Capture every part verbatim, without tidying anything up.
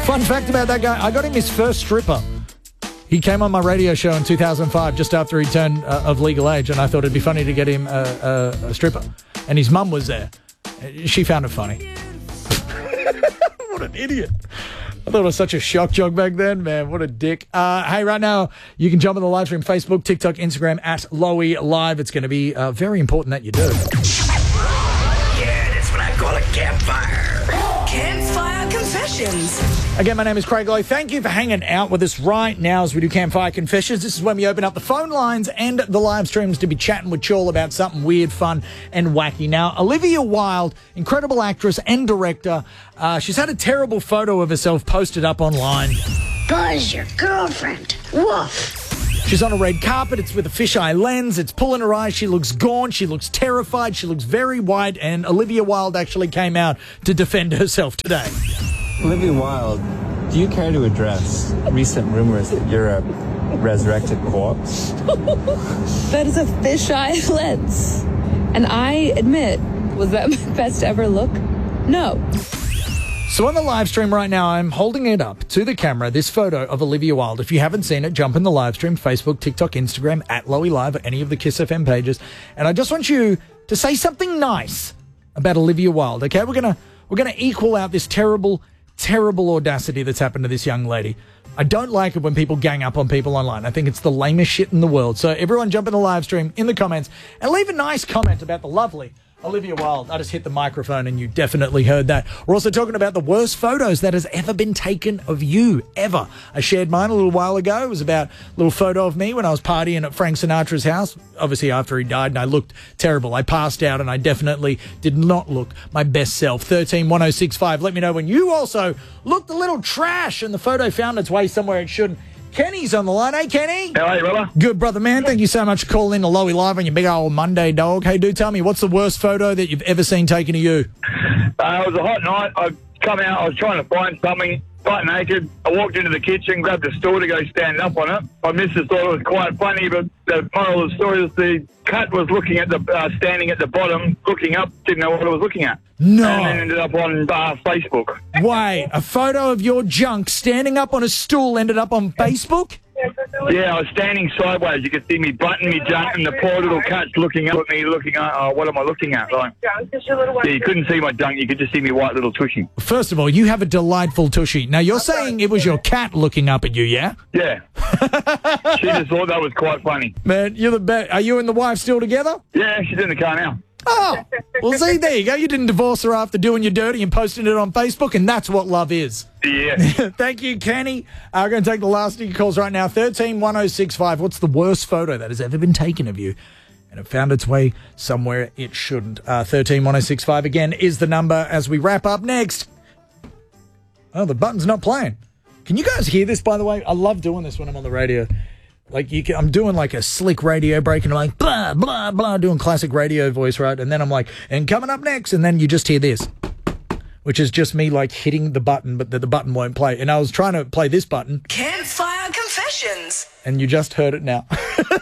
Fun fact about that guy, I got him his first stripper. He came on my radio show in two thousand five, just after he turned uh, of legal age, and I thought it'd be funny to get him a, a, a stripper. And his mum was there. She found it funny. What an idiot. I thought it was such a shock jock back then, man. What a dick. Uh, hey, right now, you can jump on the live stream, Facebook, TikTok, Instagram, at Lowy Live. It's going to be uh, very important that you do. Yeah, that's what I call a campfire. Campfire Confessions. Again, my name is Craig Lowe. Thank you for hanging out with us right now as we do Campfire Confessions. This is when we open up the phone lines and the live streams to be chatting with Chorl about something weird, fun, and wacky. Now, Olivia Wilde, incredible actress and director, uh, she's had a terrible photo of herself posted up online. Buzz, your girlfriend. Woof. She's on a red carpet. It's with a fisheye lens. It's pulling her eyes. She looks gaunt. She looks terrified. She looks very white. And Olivia Wilde actually came out to defend herself today. Olivia Wilde, do you care to address recent rumors that you're a resurrected corpse? That is a fisheye lens. And I admit, was that my best ever look? No. So on the live stream right now, I'm holding it up to the camera, this photo of Olivia Wilde. If you haven't seen it, jump in the live stream, Facebook, TikTok, Instagram, at Lowy Live, or any of the Kiss F M pages. And I just want you to say something nice about Olivia Wilde, okay? We're going to we're gonna equal out this terrible, terrible audacity that's happened to this young lady. I don't like it when people gang up on people online. I think it's the lamest shit in the world. So everyone jump in the live stream, in the comments, and leave a nice comment about the lovely Olivia Wilde. I just hit the microphone and you definitely heard that. We're also talking about the worst photos that has ever been taken of you, ever. I shared mine a little while ago. It was about a little photo of me when I was partying at Frank Sinatra's house, obviously after he died, and I looked terrible. I passed out and I definitely did not look my best self. one three one oh six five. Let me know when you also looked a little trash and the photo found its way somewhere it shouldn't. Kenny's on the line. Hey, Kenny. How are you, brother? Good, brother, man. Thank you so much for calling in to Lowy Live on your big old Monday, dog. Hey, dude, tell me, what's the worst photo that you've ever seen taken of you? Uh, it was a hot night. I come out. I was trying to find something, butt naked. I walked into the kitchen, grabbed a stool to go stand up on it. My missus thought it was quite funny, but the moral of the story is the cat was looking at the, uh, standing at the bottom, looking up, didn't know what it was looking at. No. And then ended up on uh, Facebook. Wait, a photo of your junk standing up on a stool ended up on Facebook? Yeah, I was standing sideways. You could see me button me junk, and the poor little cat's looking up at me, looking at, oh, what am I looking at? Like, yeah, you couldn't see my junk. You could just see me white little tushy. First of all, you have a delightful tushy. Now, you're saying it was your cat looking up at you, yeah? Yeah. She just thought that was quite funny. Man, you're the best. Are you and the wife still together? Yeah, she's in the car now. Oh, well, see, there you go. You didn't divorce her after doing your dirty and posting it on Facebook, and that's what love is. Yeah. Thank you, Kenny. Uh, we're going to take the last of your calls right now. one three one oh six five. What's the worst photo that has ever been taken of you? And it found its way somewhere it shouldn't. Uh, one three one oh six five, again, is the number as we wrap up next. Oh, the button's not playing. Can you guys hear this, by the way? I love doing this when I'm on the radio. Like, you can, I'm doing like a slick radio break and I'm like, blah, blah, blah, doing classic radio voice, right? And then I'm like, and coming up next, and then you just hear this, which is just me like hitting the button, but the, the button won't play. And I was trying to play this button. Campfire Confessions. And you just heard it now.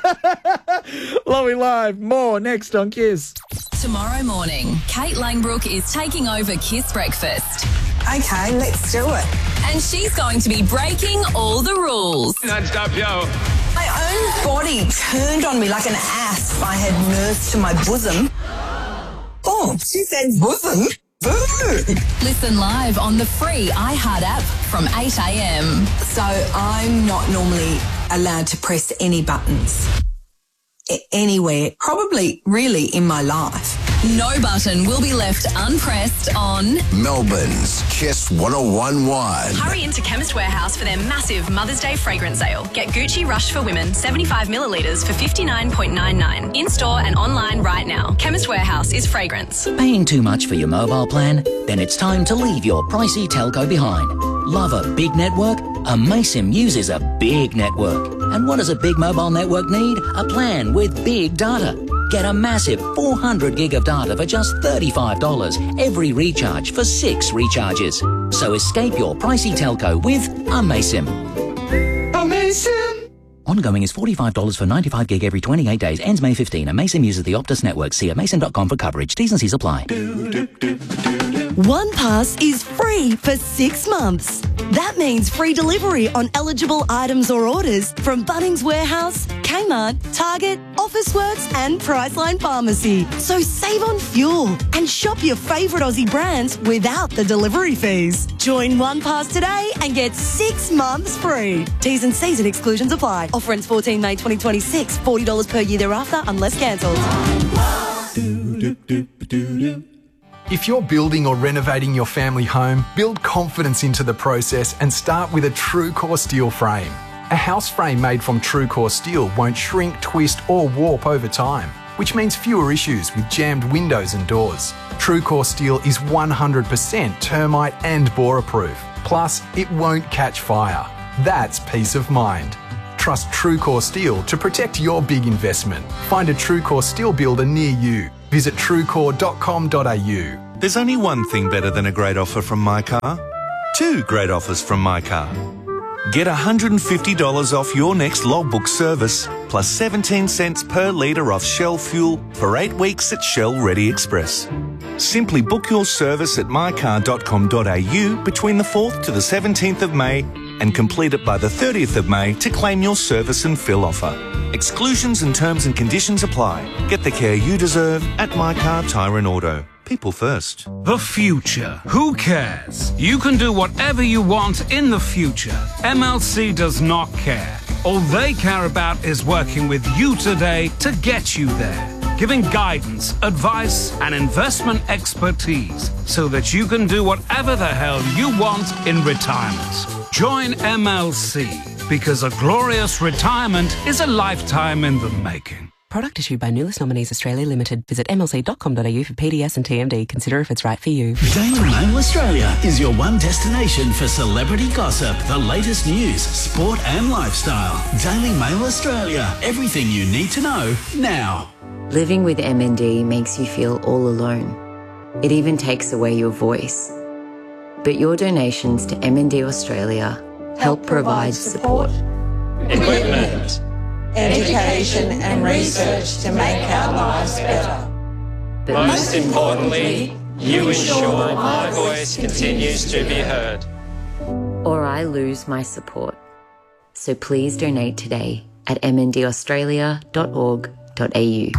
Lowy Live, more next on Kiss. Tomorrow morning, Kate Langbrook is taking over Kiss Breakfast. Okay, let's do it. And she's going to be breaking all the rules. Non-stop, yo. My own body turned on me like an asp I had nursed to my bosom. Oh, she said bosom. Boo! Listen live on the free iHeart app from eight a.m. So I'm not normally allowed to press any buttons. I- anywhere, probably really in my life. No button will be left unpressed on Melbourne's Kiss one oh one point one. Hurry into Chemist Warehouse for their massive Mother's Day fragrance sale. Get Gucci Rush for Women seventy-five millilitres for fifty-nine ninety-nine. In-store and online right now. Chemist Warehouse is fragrance. Paying too much for your mobile plan? Then it's time to leave your pricey telco behind. Love a big network? Amaysim uses a big network. And what does a big mobile network need? A plan with big data. Get a massive four hundred gig of data for just thirty-five dollars every recharge for six recharges. So escape your pricey telco with Amaysim. Amaysim! Ongoing is forty-five dollars for ninety-five gig every twenty-eight days. Ends May fifteenth. Amaysim uses the Optus network. See amaysim dot com for coverage. T's and C's apply. OnePass is free for six months. That means free delivery on eligible items or orders from Bunnings Warehouse, Kmart, Target, Officeworks and Priceline Pharmacy. So save on fuel and shop your favourite Aussie brands without the delivery fees. Join OnePass today and get six months free. T's and C's and exclusions apply. Offer ends fourteen May twenty twenty-six. forty dollars per year thereafter unless cancelled. If you're building or renovating your family home, build confidence into the process and start with a TrueCore steel frame. A house frame made from TrueCore steel won't shrink, twist or warp over time, which means fewer issues with jammed windows and doors. TrueCore steel is one hundred percent termite and borer proof. Plus, it won't catch fire. That's peace of mind. Trust TrueCore steel to protect your big investment. Find a TrueCore steel builder near you. Visit truecore dot com dot a u. There's only one thing better than a great offer from My Car. Two great offers from My Car. Get one hundred fifty dollars off your next logbook service, plus seventeen cents per litre off Shell fuel for eight weeks at Shell Ready Express. Simply book your service at my car dot com dot a u between the fourth to the seventeenth of May and complete it by the thirtieth of May to claim your service and fill offer. Exclusions and terms and conditions apply. Get the care you deserve at My Car Tyre and Auto. People first. The future. Who cares? You can do whatever you want in the future. M L C does not care. All they care about is working with you today to get you there. Giving guidance, advice, and investment expertise so that you can do whatever the hell you want in retirement. Join M L C because a glorious retirement is a lifetime in the making. Product issued by Nulis Nominees Australia Limited. Visit m l c dot com dot a u for P D S and T M D. Consider if it's right for you. Daily Mail Australia is your one destination for celebrity gossip, the latest news, sport and lifestyle. Daily Mail Australia. Everything you need to know now. Living with M N D makes you feel all alone. It even takes away your voice. But your donations to M N D Australia help provide support, equipment, education and research to make our lives better. But most importantly, you ensure my voice continues to be heard. Or I lose my support. So please donate today at m n d australia dot org dot a u.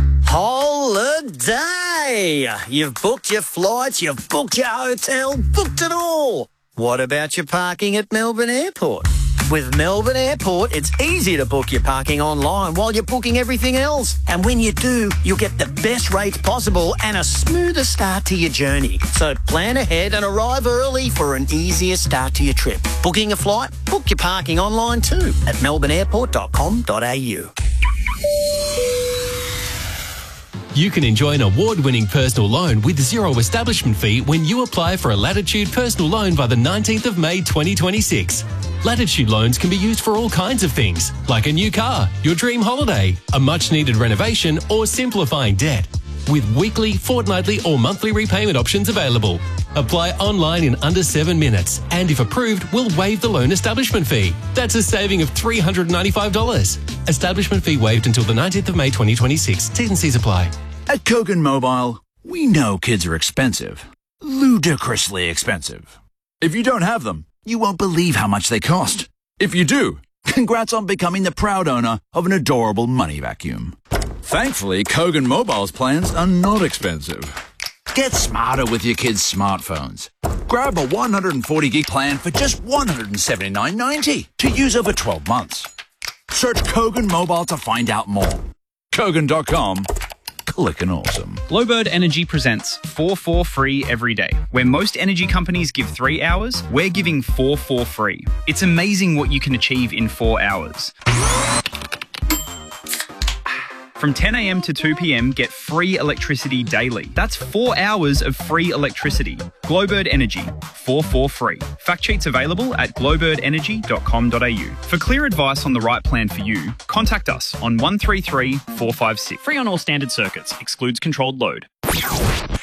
Holiday! You've booked your flights, you've booked your hotel, booked it all. What about your parking at Melbourne Airport? With Melbourne Airport, it's easy to book your parking online while you're booking everything else. And when you do, you'll get the best rates possible and a smoother start to your journey. So plan ahead and arrive early for an easier start to your trip. Booking a flight? Book your parking online too at melbourne airport dot com dot a u. You can enjoy an award-winning personal loan with zero establishment fee when you apply for a Latitude personal loan by the nineteenth of May twenty twenty-six. Latitude loans can be used for all kinds of things, like a new car, your dream holiday, a much-needed renovation, or simplifying debt. With weekly, fortnightly, or monthly repayment options available. Apply online in under seven minutes, and if approved, we'll waive the loan establishment fee. That's a saving of three hundred ninety-five dollars. Establishment fee waived until the nineteenth of May twenty twenty-six. T's and C's apply. At Kogan Mobile, we know kids are expensive. Ludicrously expensive. If you don't have them, you won't believe how much they cost. If you do, congrats on becoming the proud owner of an adorable money vacuum. Thankfully, Kogan Mobile's plans are not expensive. Get smarter with your kids' smartphones. Grab a one hundred forty gig plan for just one hundred seventy-nine ninety to use over twelve months. Search Kogan Mobile to find out more. Kogan dot com. Clickin' awesome. Glowbird Energy presents four four free every day. Where most energy companies give three hours, we're giving four four free. It's amazing what you can achieve in four hours. From ten a m to two p m, get free electricity daily. That's four hours of free electricity. Glowbird Energy, four four free. Fact sheets available at glowbird energy dot com dot a u. For clear advice on the right plan for you, contact us on one three three, four five six. Free on all standard circuits. Excludes controlled load.